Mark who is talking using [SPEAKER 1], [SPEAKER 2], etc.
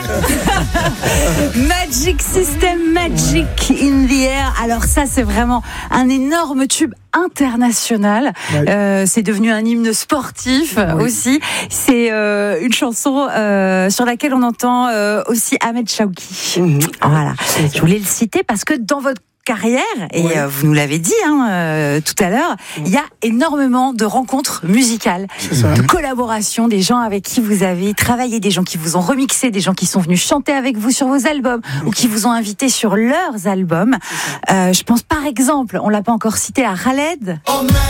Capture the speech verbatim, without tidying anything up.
[SPEAKER 1] Magic System, Magic in the Air. Alors ça, c'est vraiment un énorme tube international. Ouais. Euh, c'est devenu un hymne sportif oui. aussi. C'est euh, une chanson euh, sur laquelle on entend euh, aussi Ahmed Shawki. Mmh. Voilà. Je voulais le citer parce que dans votre carrière, et ouais. euh, vous nous l'avez dit hein, euh, tout à l'heure, il y a énormément de rencontres musicales, de collaborations, des gens avec qui vous avez travaillé, des gens qui vous ont remixé, des gens qui sont venus chanter avec vous sur vos albums ou qui vous ont invité sur leurs albums. Euh, je pense par exemple, on l'a pas encore cité, à Khaled. Oh